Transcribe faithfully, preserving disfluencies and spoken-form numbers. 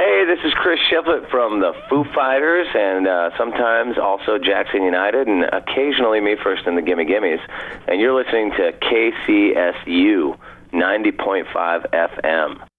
Hey, this is Chris Shiflett from the Foo Fighters, and uh, sometimes also Jackson United, and occasionally me first in the Gimme Gimmes. And you're listening to K C S U ninety point five F M.